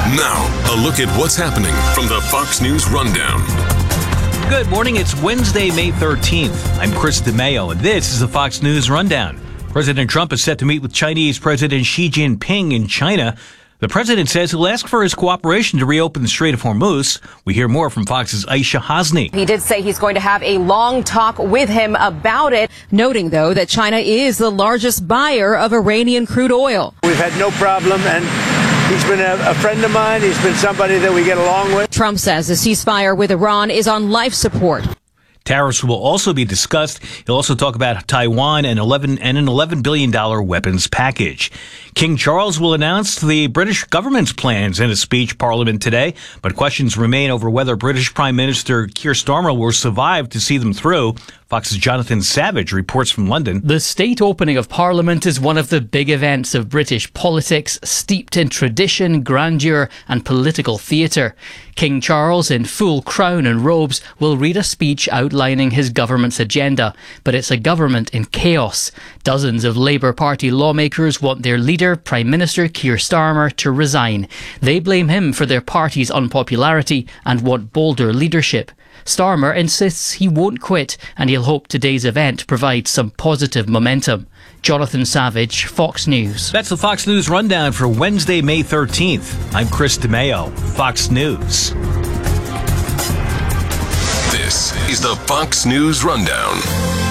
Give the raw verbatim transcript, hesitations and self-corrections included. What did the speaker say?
Now, a look at what's happening from the Fox News Rundown. Good morning. It's Wednesday, May thirteenth. I'm Chris DeMayo, and this is the Fox News Rundown. President Trump is set to meet with Chinese President Xi Jinping in China. The president says he'll ask for his cooperation to reopen the Strait of Hormuz. We hear more from Fox's Aisha Hasni. He did say he's going to have a long talk with him about it, noting, though, that China is the largest buyer of Iranian crude oil. We've had no problem, and he's been a, a friend of mine. He's been somebody that we get along with. Trump says the ceasefire with Iran is on life support. Tariffs will also be discussed. He'll also talk about Taiwan and eleven and an eleven billion dollars weapons package. King Charles will announce the British government's plans in a speech Parliament today, but questions remain over whether British Prime Minister Keir Starmer will survive to see them through. Fox's Jonathan Savage reports from London. The state opening of Parliament is one of the big events of British politics, steeped in tradition, grandeur and political theatre. King Charles, in full crown and robes, will read a speech outlining his government's agenda, but it's a government in chaos. Dozens of Labour Party lawmakers want their leader, Prime Minister Keir Starmer, to resign. They blame him for their party's unpopularity and want bolder leadership. Starmer insists he won't quit, and he'll hope today's event provides some positive momentum. Jonathan Savage, Fox News. That's the Fox News Rundown for Wednesday, May thirteenth. I'm Chris DeMayo, Fox News. This is the Fox News Rundown.